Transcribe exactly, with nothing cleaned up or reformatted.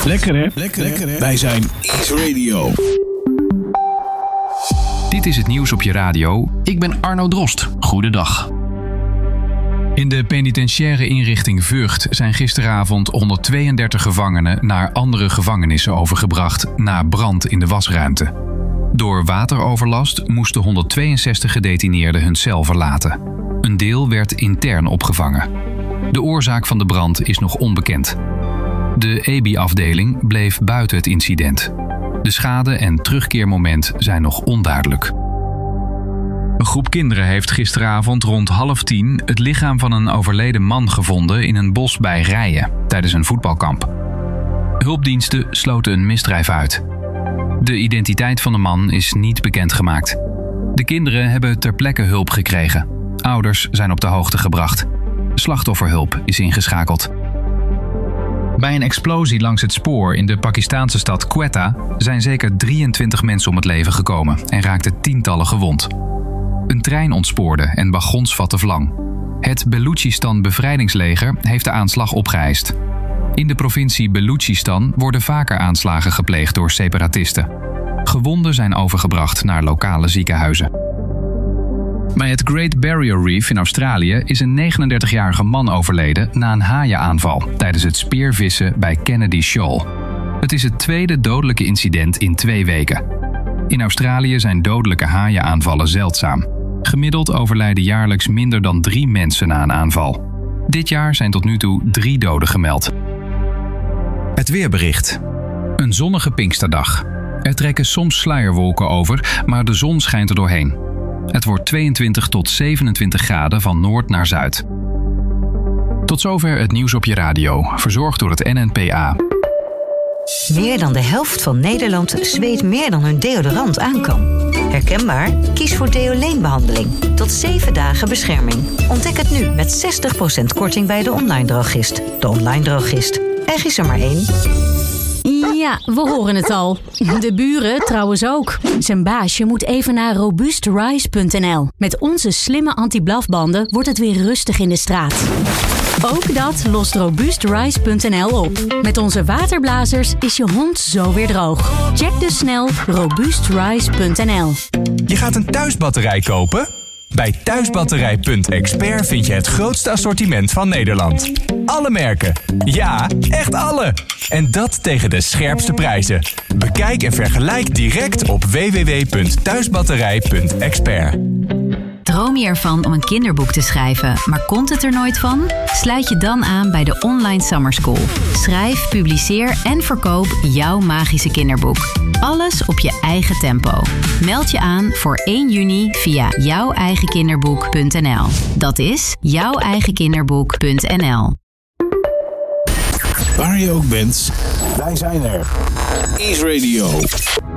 Lekker hè? Lekker, Lekker hè? Wij zijn Ease Radio. Dit is het nieuws op je radio. Ik ben Arno Drost. Goedendag. In de penitentiaire inrichting Vught zijn gisteravond honderdtweeëndertig gevangenen naar andere gevangenissen overgebracht na brand in de wasruimte. Door wateroverlast moesten honderdtweeënzestig gedetineerden hun cel verlaten. Een deel werd intern opgevangen. De oorzaak van de brand is nog onbekend. De E B I-afdeling bleef buiten het incident. De schade en terugkeermoment zijn nog onduidelijk. Een groep kinderen heeft gisteravond rond half tien het lichaam van een overleden man gevonden in een bos bij Rijen tijdens een voetbalkamp. Hulpdiensten sloten een misdrijf uit. De identiteit van de man is niet bekendgemaakt. De kinderen hebben ter plekke hulp gekregen. Ouders zijn op de hoogte gebracht. Slachtofferhulp is ingeschakeld. Bij een explosie langs het spoor in de Pakistaanse stad Quetta zijn zeker drieëntwintig mensen om het leven gekomen en raakten tientallen gewond. Een trein ontspoorde en wagons vatten vlam. Het Beloechistan Bevrijdingsleger heeft de aanslag opgeëist. In de provincie Beloechistan worden vaker aanslagen gepleegd door separatisten. Gewonden zijn overgebracht naar lokale ziekenhuizen. Bij het Great Barrier Reef in Australië is een negenendertigjarige man overleden na een haaienaanval tijdens het speervissen bij Kennedy Shoal. Het is het tweede dodelijke incident in twee weken. In Australië zijn dodelijke haaienaanvallen zeldzaam. Gemiddeld overlijden jaarlijks minder dan drie mensen na een aanval. Dit jaar zijn tot nu toe drie doden gemeld. Het weerbericht. Een zonnige Pinksterdag. Er trekken soms sluierwolken over, maar de zon schijnt er doorheen. Het wordt tweeëntwintig tot zevenentwintig graden van noord naar zuid. Tot zover het nieuws op je radio, verzorgd door het N N P A. Meer dan de helft van Nederland zweet meer dan hun deodorant aan kan. Herkenbaar? Kies voor Deoleen-behandeling. Tot zeven dagen bescherming. Ontdek het nu met zestig procent korting bij de online drogist. De online drogist. Er is er maar één. Ja, we horen het al. De buren trouwens ook. Zijn baasje moet even naar robuustrise punt n l. Met onze slimme anti-blafbanden wordt het weer rustig in de straat. Ook dat lost robuustrise punt n l op. Met onze waterblazers is je hond zo weer droog. Check dus snel robuustrise punt n l. Je gaat een thuisbatterij kopen? Bij thuisbatterij punt expert vind je het grootste assortiment van Nederland. Alle merken. Ja, echt alle. En dat tegen de scherpste prijzen. Bekijk en vergelijk direct op w w w punt thuisbatterij punt expert. Droom je ervan om een kinderboek te schrijven, maar komt het er nooit van? Sluit je dan aan bij de Online Summer School. Schrijf, publiceer en verkoop jouw magische kinderboek. Alles op je eigen tempo. Meld je aan voor één juni via jouw eigen kinderboek punt n l. Dat is jouw eigen kinderboek punt n l. Waar je ook bent, wij zijn er. Ease Radio.